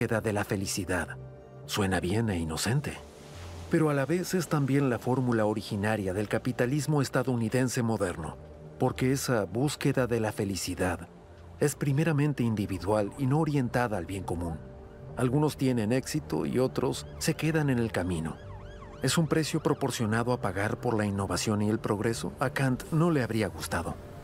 búsqueda de la felicidad. Suena bien e inocente, pero a la vez es también la fórmula originaria del capitalismo estadounidense moderno, porque esa búsqueda de la felicidad es primeramente individual y no orientada al bien común. Algunos tienen éxito y otros se quedan en el camino. ¿Es un precio proporcionado a pagar por la innovación y el progreso? A Kant no le habría gustado.